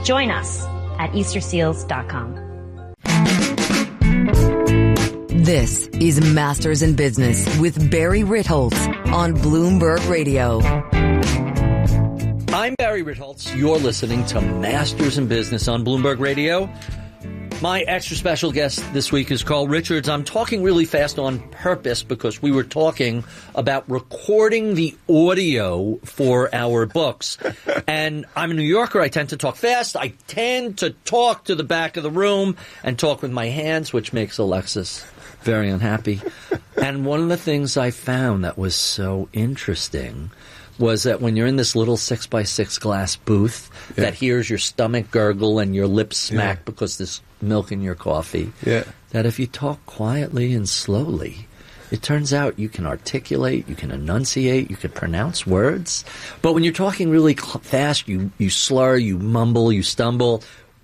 Join us at easterseals.com. This is Masters in Business with Barry Ritholtz on Bloomberg Radio. I'm Barry Ritholtz. You're listening to Masters in Business on Bloomberg Radio. My extra special guest this week is Carl Richards. I'm talking really fast on purpose because we were talking about recording the audio for our books. And I'm a New Yorker. I tend to talk fast. I tend to talk to the back of the room and talk with my hands, which makes Alexis very unhappy. And one of the things I found that was so interesting was that when you're in this little 6x6 glass booth that hears your stomach gurgle and your lips smack because there's milk in your coffee, that if you talk quietly and slowly, it turns out you can articulate, you can enunciate, you can pronounce words. But when you're talking really fast, you slur, you mumble, you stumble.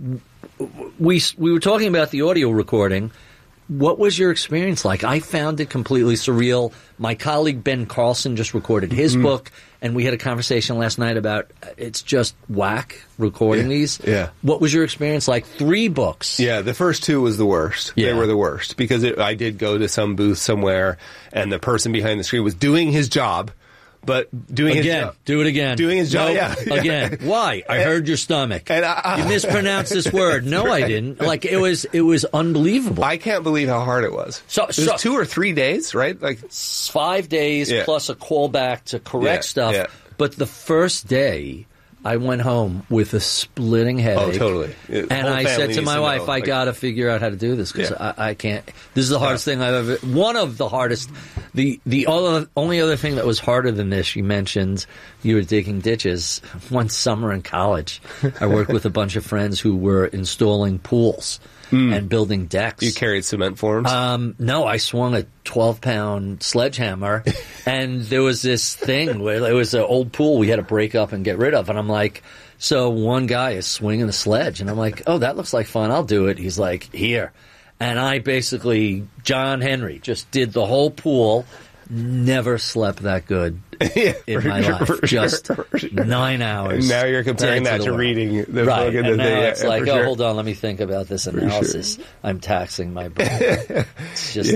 We were talking about the audio recording. What was your experience like? I found it completely surreal. My colleague Ben Carlson just recorded his book, and we had a conversation last night about it's just whack recording these. Yeah. What was your experience like? 3 books. Yeah, the first 2 was the worst. Yeah. They were the worst because I did go to some booth somewhere, and the person behind the screen was doing his job. But doing his job. Do it again. Doing his job, Again. Why? I heard your stomach. And you mispronounced this word. No, I didn't. Like, it was unbelievable. I can't believe how hard it was. It was 2 or 3 days, right? Like 5 days plus a callback to correct stuff. Yeah. But the first day, I went home with a splitting headache. Oh, totally. And I said to my wife, I got to figure out how to do this because I can't. This is the hardest thing I've ever. One of the hardest. The only other thing that was harder than this, you mentioned you were digging ditches. One summer in college, I worked with a bunch of friends who were installing pools and building decks. You carried cement forms? No, I swung a 12-pound sledgehammer, and there was this thing where there was an old pool we had to break up and get rid of, and I'm like, so one guy is swinging a sledge, and I'm like, oh, that looks like fun, I'll do it. He's like, here. And I basically, John Henry, just did the whole pool, never slept that good in my life. Just 9 hours. And now you're comparing that to reading the book. And now it's like, hold on, let me think about this analysis. I'm taxing my brain. It's just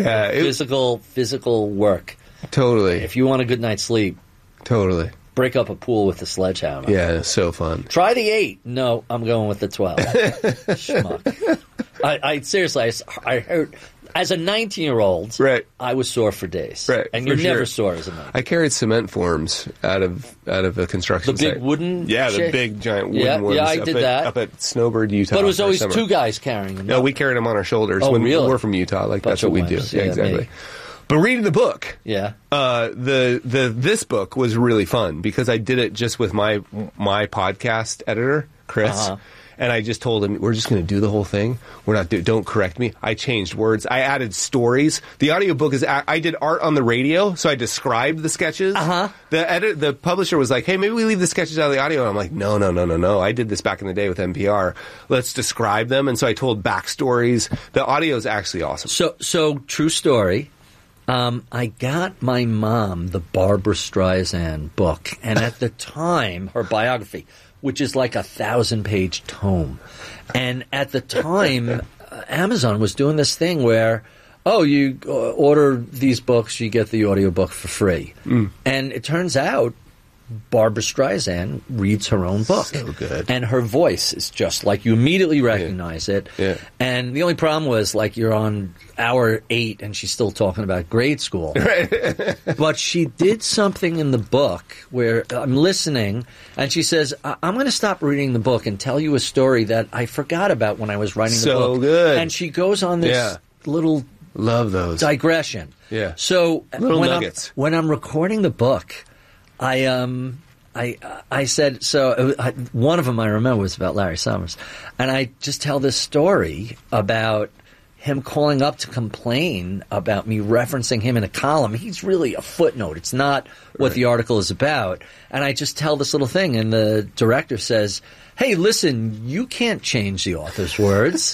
physical work. Totally. If you want a good night's sleep, break up a pool with a sledgehammer. Yeah, it's so fun. Try the 8. No, I'm going with the 12. Schmuck. I seriously, I heard as a 19-year-old, I was sore for days. Right, and you're never sore as a 19-year-old. I carried cement forms out of a construction site. The big wooden the big giant wooden ones. Yeah, I did that. Up at Snowbird, Utah. But it was always 2 guys carrying them. No, we carried them on our shoulders. Oh, really? We're from Utah. Like, that's what we do. Yeah, exactly. Me. But reading the book, this book was really fun because I did it just with my podcast editor, Chris. And I just told him, we're just going to do the whole thing. We're not don't correct me. I changed words. I added stories. The audiobook is, I did art on the radio, so I described the sketches. The publisher was like, hey, maybe we leave the sketches out of the audio. And I'm like, no. I did this back in the day with NPR. Let's describe them. And so I told backstories. The audio is actually awesome. So true story. I got my mom the Barbra Streisand book. And at the time, her biography, which is like 1,000-page tome. And at the time, Amazon was doing this thing where, you order these books, you get the audiobook for free. And it turns out Barbra Streisand reads her own book. So good. And her voice is just like, you immediately recognize it. Yeah. And the only problem was, like, you're on hour 8 and she's still talking about grade school. But she did something in the book where I'm listening and she says, I'm going to stop reading the book and tell you a story that I forgot about when I was writing the book. So good. And she goes on this little love those digression. Yeah. So little nuggets. When I'm recording the book, I said, one of them I remember was about Larry Summers. And I just tell this story about him calling up to complain about me referencing him in a column. He's really a footnote. It's not what the article is about. And I just tell this little thing, and the director says, hey, listen, you can't change the author's words.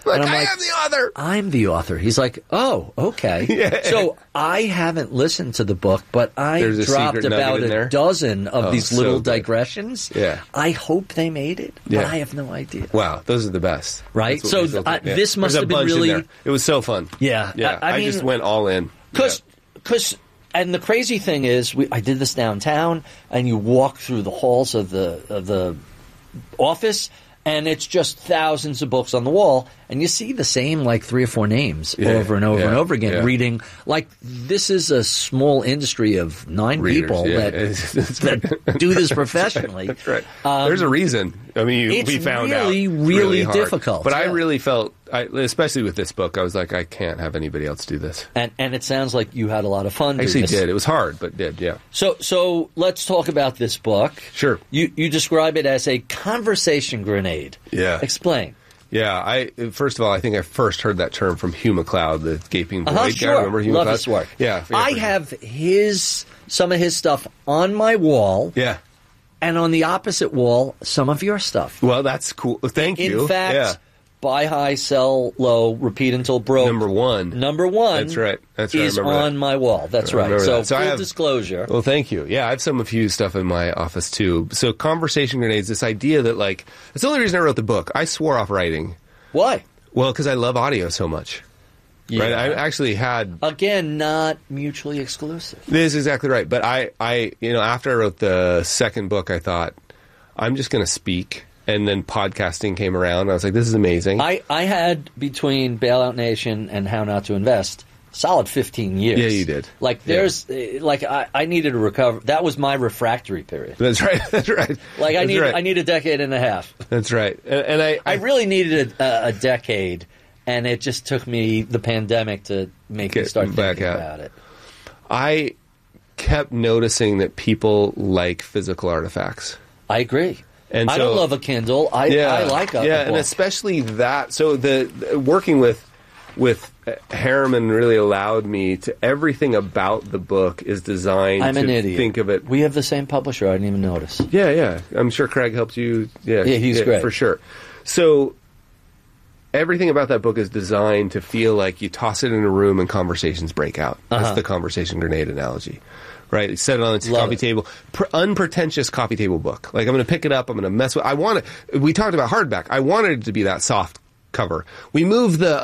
And I'm I like, am the author. I'm the author. He's like, oh, okay. Yeah. So I haven't listened to the book, but I There's a dropped secret nugget about in there? a dozen of these so little good. digressions. Yeah. I hope they made it, but Yeah. I have no idea. Wow, those are the best. Right? That's what we So, still think. this must There's a have been bunch in really- there. It was so fun. Yeah. Yeah. I I mean, just went all in. Because, and the crazy thing is, I did this downtown, and you walk through the halls of the office, and it's just thousands of books on the wall, and you see the same like 3 or 4 names over and over and over again. Reading like this is a small industry of 9 Readers, people that do this professionally. That's right. There's a reason. I mean, it's we found really, out. really hard. difficult. But I Yeah. really felt, especially with this book, I was like, I can't have anybody else do this. And it sounds like you had a lot of fun. I actually doing this. did. It was hard, but did, yeah. So let's talk about this book. Sure. You describe it as a conversation grenade. Yeah. Explain. Yeah, first of all, I think I first heard that term from Hugh MacLeod, the Gaping Void guy. Sure. Remember Hugh Love MacLeod? his work. Yeah. I have some of his stuff on my wall. Yeah. And on the opposite wall, some of your stuff. Well, that's cool. Thank you. In fact, yeah. buy high, sell low, repeat until broke. Number one. That's right. That's right. I is remember on that. my wall. That's I right. remember So that. So I full have- disclosure. Well, thank you. Yeah, I have some of Hugh's stuff in my office too. So conversation grenades, this idea that like, it's the only reason I wrote the book. I swore off writing. Why? Well, because I love audio so much. Yeah. Right? I actually had... Again, not mutually exclusive. This is exactly right. But I after I wrote the second book, I thought, I'm just going to speak. And then podcasting came around. I was like, this is amazing. I had, between Bailout Nation and How Not to Invest, solid 15 years. Yeah, you did. Like, I needed to recover. That was my refractory period. That's right. That's right. Like, I That's need a decade and a half. That's right. And I really needed a decade, and it just took me the pandemic to make me start thinking about it. I kept noticing that people like physical artifacts. I agree. And I don't love a Kindle. I like a book. and especially that. So the working with Harriman really allowed me to. Everything about the book is designed. I'm an to idiot. Think of it. We have the same publisher. I didn't even notice. Yeah. I'm sure Craig helped you. Yeah, he's great for sure. So everything about that book is designed to feel like you toss it in a room and conversations break out. That's the conversation grenade analogy. Right, you set it on its coffee table. Unpretentious coffee table book. Like, I'm going to pick it up. I'm going to mess with. We talked about hardback. I wanted it to be that soft cover. We moved the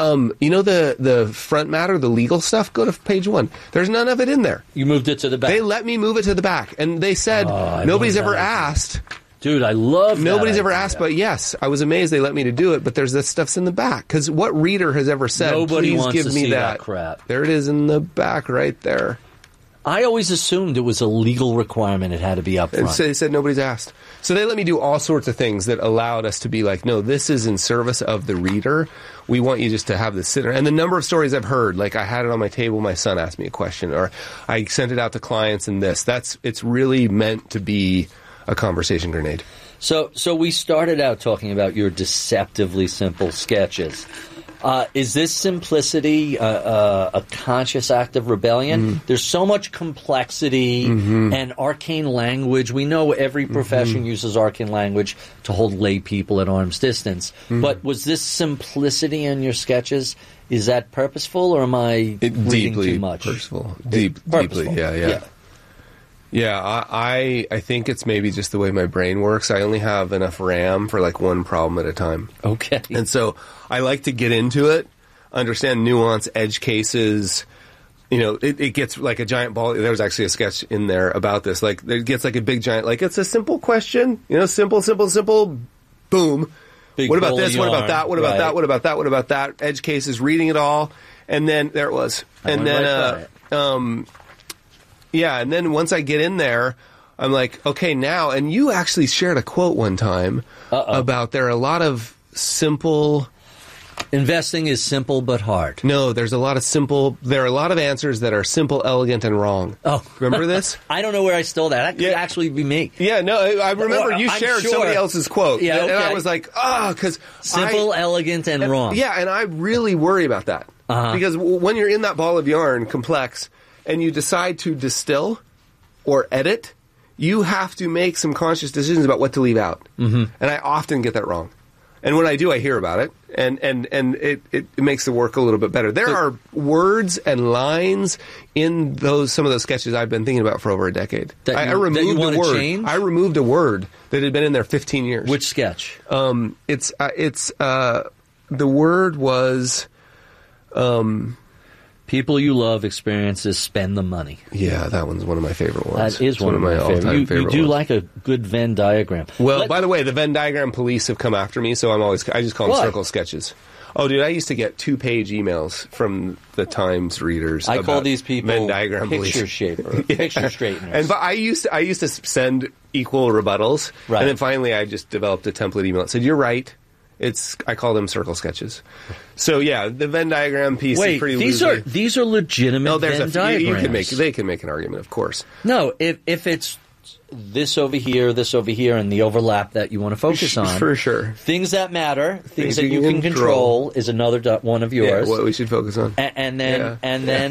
the front matter, the legal stuff. Go to page 1. There's none of it in there. You moved it to the back. They let me move it to the back, and they said nobody's ever asked. Dude, I love that Nobody's ever idea. asked, but yes, I was amazed they let me to do it. But there's this stuff's in the back because what reader has ever said? Nobody Please wants give to me see that crap. There it is in the back, right there. I always assumed it was a legal requirement. It had to be up And front. so they said nobody's asked. So they let me do all sorts of things that allowed us to be like, no, this is in service of the reader. We want you just to have this sit there. And the number of stories I've heard, like I had it on my table, my son asked me a question, or I sent it out to clients and it's really meant to be a conversation grenade. So we started out talking about your deceptively simple sketches. Is this simplicity a conscious act of rebellion? There's so much complexity and arcane language. We know every profession uses arcane language to hold lay people at arm's distance. But was this simplicity in your sketches? Is that purposeful, or am I reading Deeply too much? purposeful. Purposeful. Deeply, yeah. Yeah, I think it's maybe just the way my brain works. I only have enough RAM for like one problem at a time. Okay. And so I like to get into it, understand nuance, edge cases. You know, it gets like a giant ball. There was actually a sketch in there about this. Like, it gets like a big giant, like it's a simple question, simple, boom. Big what about roll of this? What about yarn, that? What about right. that? What about that? What about that? Edge cases, reading it all. And then there it was. And then, yeah, and then once I get in there, I'm like, okay, now, and you actually shared a quote one time about there are a lot of simple... Investing is simple but hard. No, there are a lot of answers that are simple, elegant, and wrong. Oh. Remember this? I don't know where I stole that. That could actually be me. Yeah, no, I remember Well, you I'm shared sure. somebody else's quote. Yeah, And okay. I was like, because... Simple, elegant, and wrong. Yeah, and I really worry about that. Because when you're in that ball of yarn, complex, and you decide to distill or edit, you have to make some conscious decisions about what to leave out. And I often get that wrong. And when I do, I hear about it, and it makes the work a little bit better. There are words and lines in some of those sketches I've been thinking about for over a decade. I removed a word. Change? I removed a word that had been in there 15 years. Which sketch? The word was. People you love, experiences, spend the money. Yeah, that one's one of my favorite ones. That is one of my all-time favorite You do ones. like a good Venn diagram. Well, by the way, the Venn diagram police have come after me, so I just call them Why? circle sketches. Oh, dude, I used to get 2-page emails from the Times readers. I call about these people Venn diagram picture police. shaper, picture straighteners. And but I used to send equal rebuttals, Right. and then finally I just developed a template email that said, "You're right." I call them circle sketches. So yeah, the Venn diagram piece is pretty loosely. these are legitimate No, there's Venn diagrams. they can make an argument, of course. No, if it's this over here, and the overlap that you want to focus on. For sure. Things that matter, things that you can control is another one of yours. Yeah, what we should focus on. And then